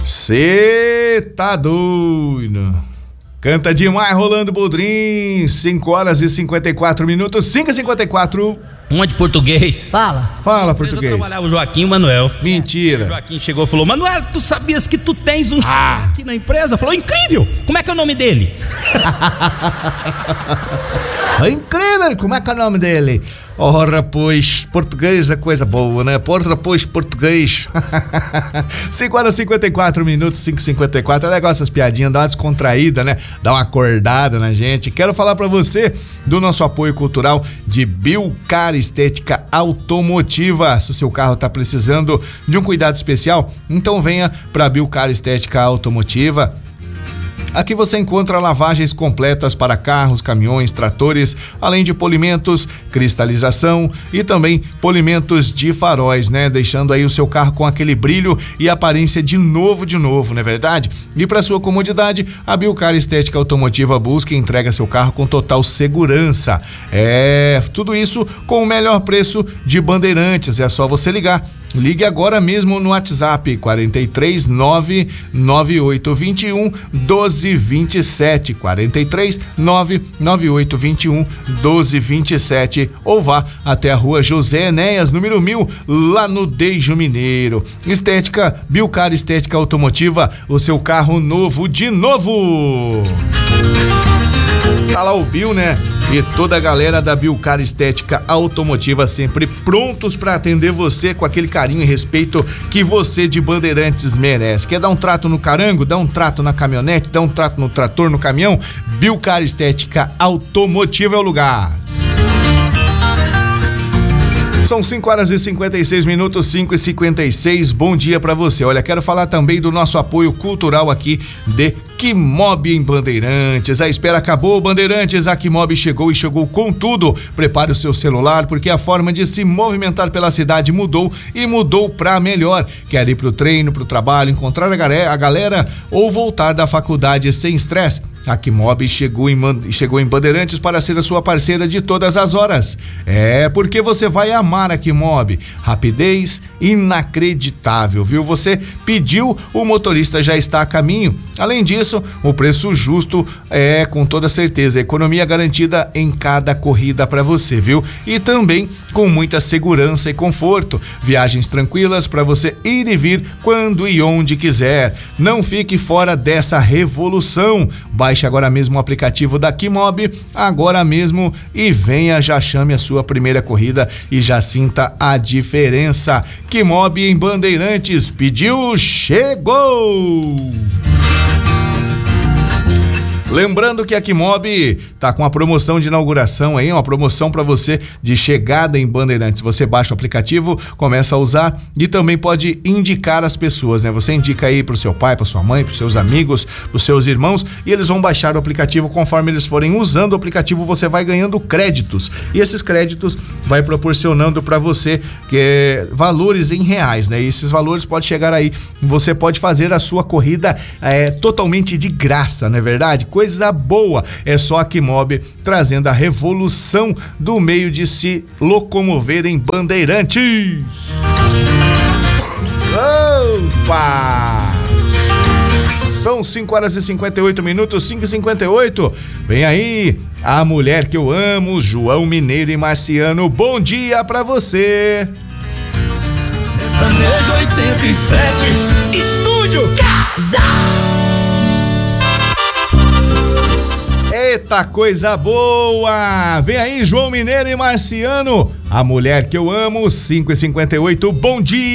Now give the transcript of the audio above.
Cê tá doido. Canta demais, Rolando Boldrin. 5h54, 5h54. Uma de português. Fala Português. Eu trabalhava o Joaquim Manuel. Mentira. O Joaquim chegou e falou: Manuel, tu sabias que tu tens um aqui na empresa? Falou: incrível! Como é que é o nome dele? É incrível, como é que é o nome dele? Ora, pois, português é coisa boa, né? Ora, pois, português. 5h54, 5h54. É legal essas piadinhas, dá uma descontraída, né? Dá uma acordada na gente. Quero falar pra você do nosso apoio cultural de Bilcar Estética Automotiva. Se o seu carro tá precisando de um cuidado especial, então venha pra Bilcar Estética Automotiva. Aqui você encontra lavagens completas para carros, caminhões, tratores, além de polimentos, cristalização e também polimentos de faróis, né? Deixando aí o seu carro com aquele brilho e aparência de novo, não é verdade? E para sua comodidade, a Bilcar Estética Automotiva busca e entrega seu carro com total segurança. Tudo isso com o melhor preço de Bandeirantes. É só você ligar. Ligue agora mesmo no WhatsApp 43 99821 1227, 43 99821 1227, ou vá até a rua José Enéas, número 1000, lá no Deijo Mineiro. Estética, Bilcar Estética Automotiva, o seu carro novo de novo. Tá lá o Bill, né? E toda a galera da Bilcar Estética Automotiva sempre prontos para atender você com aquele carinho e respeito que você de Bandeirantes merece. Quer dar um trato no carango? Dá um trato na caminhonete? Dá um trato no trator, no caminhão? Bilcar Estética Automotiva é o lugar. São 5h56, 5h56. Bom dia pra você. Olha, quero falar também do nosso apoio cultural aqui de Quimob em Bandeirantes. A espera acabou, Bandeirantes. A Quimob chegou e chegou com tudo. Prepare o seu celular, porque a forma de se movimentar pela cidade mudou e mudou pra melhor. Quer ir pro treino, pro trabalho, encontrar a galera ou voltar da faculdade sem estresse? A Quimob chegou em Bandeirantes para ser a sua parceira de todas as horas. Porque você vai amar a Quimob. Rapidez inacreditável, viu? Você pediu, o motorista já está a caminho. Além disso, o preço justo com toda certeza, economia garantida em cada corrida para você, viu? E também com muita segurança e conforto. Viagens tranquilas para você ir e vir quando e onde quiser. Não fique fora dessa revolução. Baixe agora mesmo o aplicativo da Quimob, agora mesmo, e venha, já chame a sua primeira corrida e já sinta a diferença. Quimob em Bandeirantes, pediu, chegou! Lembrando que a Quimob tá com a promoção de inauguração aí, uma promoção para você de chegada em Bandeirantes. Você baixa o aplicativo, começa a usar e também pode indicar as pessoas, né? Você indica aí pro seu pai, pra sua mãe, pros seus amigos, pros seus irmãos, e eles vão baixar o aplicativo. Conforme eles forem usando o aplicativo, você vai ganhando créditos. E esses créditos vai proporcionando para você valores em reais, né? E esses valores podem chegar aí. Você pode fazer a sua corrida totalmente de graça, não é verdade? Coisa boa, é só a Quimob trazendo a revolução do meio de se locomover em Bandeirantes. Opa! São 5h58, 5h58. Vem aí a mulher que eu amo, João Mineiro e Marciano. Bom dia pra você. Sertanejo 87, Estúdio Casa. Eita, coisa boa! Vem aí, João Mineiro e Marciano, a mulher que eu amo, 5h58, bom dia!